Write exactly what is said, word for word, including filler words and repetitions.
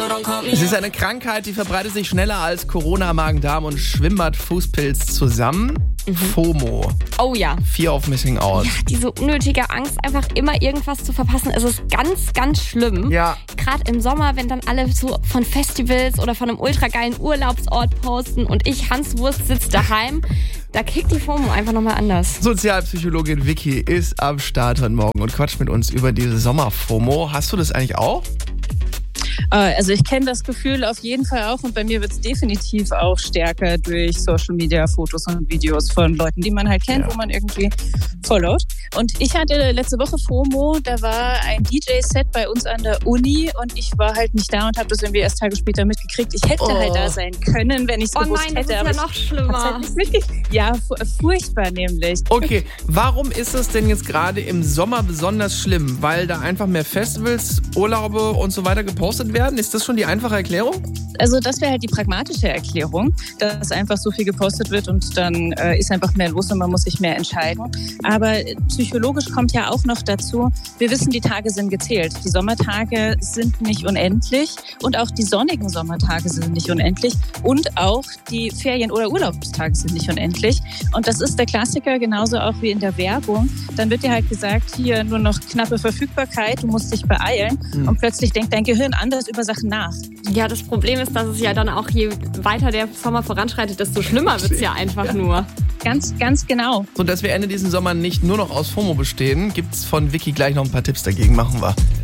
Es ist eine Krankheit, die verbreitet sich schneller als Corona, Magen-Darm und Schwimmbad-Fußpilz zusammen. Mhm. FOMO. Oh ja. Fear of Missing Out. Ja, diese unnötige Angst, einfach immer irgendwas zu verpassen. Es ist ganz, ganz schlimm. Ja. Gerade im Sommer, wenn dann alle so von Festivals oder von einem ultra geilen Urlaubsort posten und ich, Hans Wurst, sitze daheim. Da kickt die FOMO einfach nochmal anders. Sozialpsychologin Vicky ist am Start heute Morgen und quatscht mit uns über diese Sommer-FOMO. Hast du das eigentlich auch? Also ich kenne das Gefühl auf jeden Fall auch und bei mir wird es definitiv auch stärker durch Social Media, Fotos und Videos von Leuten, die man halt kennt, ja. wo man irgendwie followt. Und ich hatte letzte Woche FOMO, da war ein D J-Set bei uns an der Uni und ich war halt nicht da und habe das irgendwie erst Tage später mitgekriegt. Ich hätte oh. halt da sein können, wenn ich es oh gewusst nein, hätte. Das ist ja noch schlimmer. Halt ja, furchtbar nämlich. Okay, warum ist es denn jetzt gerade im Sommer besonders schlimm? Weil da einfach mehr Festivals, Urlaube und so weiter gepostet werden? Ist das schon die einfache Erklärung? Also das wäre halt die pragmatische Erklärung, dass einfach so viel gepostet wird und dann äh, ist einfach mehr los und man muss sich mehr entscheiden. Aber psychologisch kommt ja auch noch dazu, wir wissen, die Tage sind gezählt. Die Sommertage sind nicht unendlich und auch die sonnigen Sommertage sind nicht unendlich und auch die Ferien- oder Urlaubstage sind nicht unendlich. Und das ist der Klassiker, genauso auch wie in der Werbung. Dann wird dir halt gesagt, hier nur noch knappe Verfügbarkeit, du musst dich beeilen mhm. und plötzlich denkt dein Gehirn anders über Sachen nach. Ja, das Problem ist, dass es ja dann auch, je weiter der Sommer voranschreitet, desto schlimmer wird es ja einfach ja. nur. Ganz, ganz genau. So, dass wir Ende diesen Sommer nicht nur noch aus FOMO bestehen, gibt's von Vicky gleich noch ein paar Tipps dagegen. Machen wir.